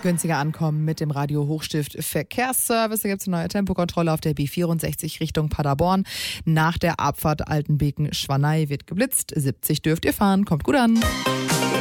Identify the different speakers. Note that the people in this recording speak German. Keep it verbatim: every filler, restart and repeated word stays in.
Speaker 1: günstiger ankommen mit dem Radio Hochstift Verkehrsservice. Da gibt es eine neue Tempokontrolle auf der B vierundsechzig Richtung Paderborn. Nach der Abfahrt Altenbeken-Schwanei wird geblitzt. siebzig dürft ihr fahren. Kommt gut an.